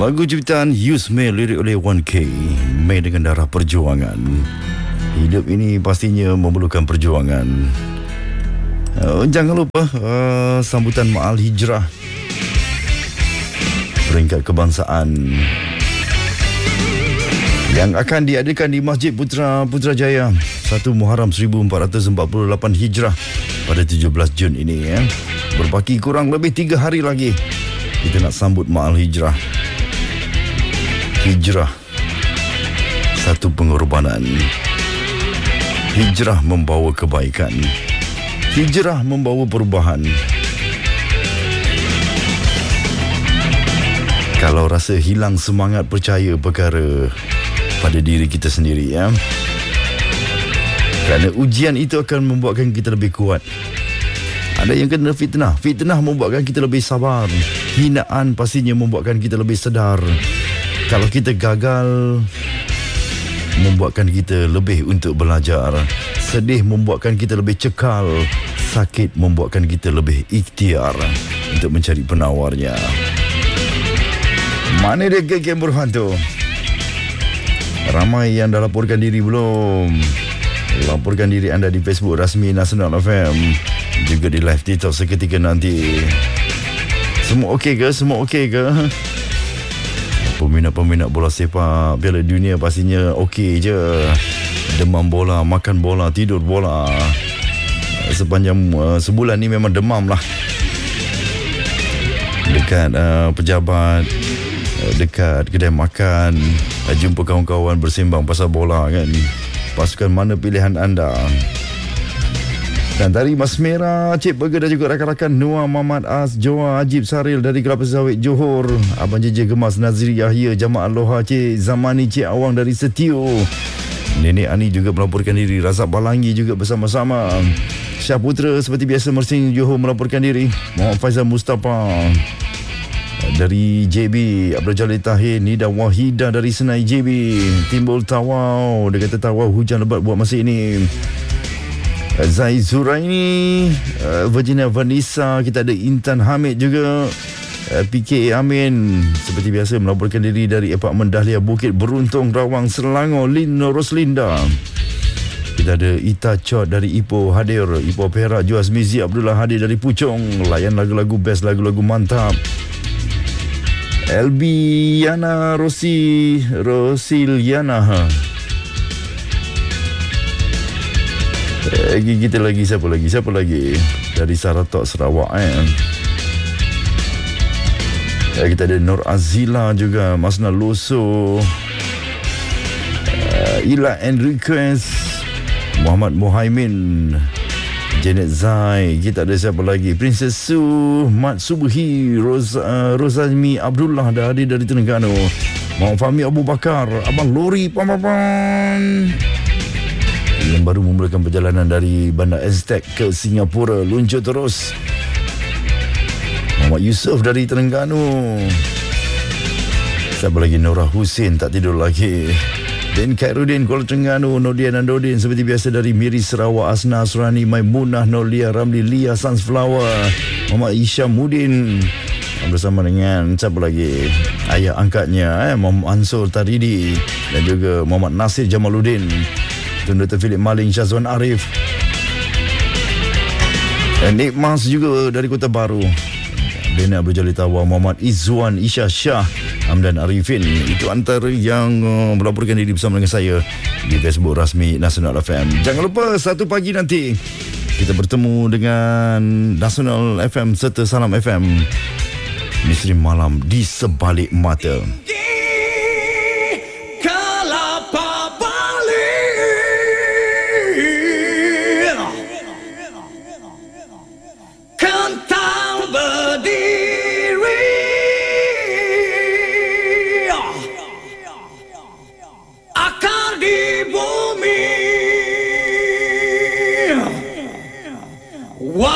Lagu ciptaan Yusme, lirik oleh 1K, Mei dengan darah perjuangan. Hidup ini pastinya memerlukan perjuangan. Jangan lupa sambutan Ma'al Hijrah, peringkat kebangsaan yang akan diadakan di Masjid Putrajaya 1 Muharram 1448 Hijrah pada 17 Jun ini ya. Berbaki kurang lebih 3 hari lagi kita nak sambut Ma'al Hijrah. Hijrah, satu pengorbanan. Hijrah membawa kebaikan. Hijrah membawa perubahan. Kalau rasa hilang semangat, percaya perkara pada diri kita sendiri ya. Kerana ujian itu akan membuatkan kita lebih kuat. Ada yang kena fitnah. Fitnah membuatkan kita lebih sabar. Hinaan pastinya membuatkan kita lebih sedar. Kalau kita gagal, membuatkan kita lebih untuk belajar. Sedih membuatkan kita lebih cekal. Sakit membuatkan kita lebih ikhtiar untuk mencari penawarnya. Mana dia geng Burhan tu? Ramai yang dah laporkan diri belum? Laporkan diri anda di Facebook rasmi Nasional FM, juga di live TikTok seketika nanti. Semua okey ke? Semua okey ke? Peminat-peminat bola sepak Piala Dunia pastinya okey je. Demam bola, makan bola, tidur bola. Sepanjang sebulan ni memang demam lah. Dekat pejabat, dekat kedai makan, jumpa kawan-kawan bersembang pasal bola kan. Pasukan mana pilihan anda? Dan dari Mas Merah, Cik Burger dan juga rakan-rakan Noah Muhammad As, Joa Ajib Saril dari Kelapa Sawit Johor, Abang JJ Gemas Nazri Yahya, Jamaah Aloha, Cik Zamani, Cik Awang dari Setio, Nenek Ani juga melaporkan diri, Razak Balangi juga bersama-sama, Syah Putra seperti biasa Mersing Johor melaporkan diri, Muhammad Faizal Mustafa dari JB, Abdul Jalil Tahir, Nida Wahida dari Senai JB, Timbul Tawau, dia kata tawau hujan lebat buat masa ini. Zai Zuraini, Virginia Vanessa, kita ada Intan Hamid juga, PK Amin seperti biasa melaporkan diri dari apartmen Dahlia Bukit Beruntung Rawang Selangor, Lino Roslinda. Kita ada Ita Chot dari Ipoh hadir, Ipoh Perak, Juaz Mizi Abdullah hadir dari Puchong, layan lagu-lagu best, lagu-lagu mantap. LB Yana Rosiliana. Kita lagi siapa lagi dari Saratok Sarawak kita ada Nur Azila juga, Masna Loso, Ila Enriquez, Muhammad Muhaimin, Janet Zai. Kita ada siapa lagi? Princess Su, Mat Subhi, Rozami Abdullah dah hadir dari Terengganu, Muhammad Fahmi Abu Bakar, Abang Lori Pamapan yang baru memulakan perjalanan dari Bandar Aztec ke Singapura, luncur terus. Muhammad Yusof dari Terengganu. Siapa lagi? Norah Hussein tak tidur lagi. Dan Khairuddin Kuala Terengganu, Nodian dan Dodin seperti biasa dari Miri Sarawak, Asna Asrani, Maimunah, Nolia Ramli, Lia Sunflower, Muhammad Isyamuddin bersama dengan siapa lagi? Ayah angkatnya Muhammad Ansur Taridi dan juga Muhammad Nasir Jamaluddin, Tun Dr. Philip Maling, Syazwan Arif, Nik Mas juga dari Kota Baru, Bena Abdul Jalil Tawa, Muhammad Izzuan, Isya Shah, Hamdan Arifin. Itu antara yang melaporkan diri bersama dengan saya di Facebook rasmi Nasional FM. Jangan lupa 1 pagi nanti kita bertemu dengan Nasional FM serta Salam FM, Misteri Malam di Sebalik Mata.